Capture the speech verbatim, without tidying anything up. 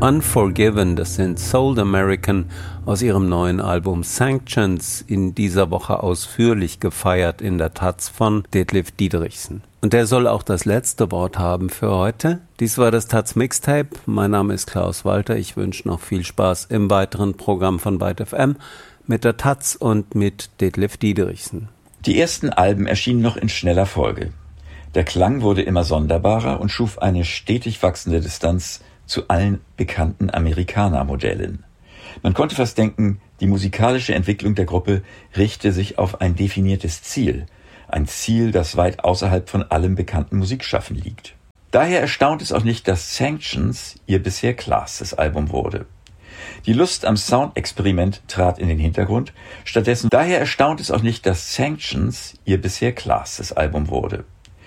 Unforgiven, das sind Soul American aus ihrem neuen Album Sanctions, in dieser Woche ausführlich gefeiert in der Taz von Detlef Diederichsen. Und der soll auch das letzte Wort haben für heute. Dies war das Taz Mixtape. Mein Name ist Klaus Walter. Ich wünsche noch viel Spaß im weiteren Programm von Byte F M mit der Taz und mit Detlef Diederichsen. Die ersten Alben erschienen noch in schneller Folge. Der Klang wurde immer sonderbarer und schuf eine stetig wachsende Distanz zu allen bekannten Amerikaner-Modellen. Man konnte fast denken, die musikalische Entwicklung der Gruppe richte sich auf ein definiertes Ziel. Ein Ziel, das weit außerhalb von allem bekannten Musikschaffen liegt. Daher erstaunt es auch nicht, dass Sanctions ihr bisher klarstes Album wurde. Die Lust am Soundexperiment trat in den Hintergrund. Stattdessen, daher erstaunt es auch nicht, dass Sanctions ihr bisher klarstes Album wurde.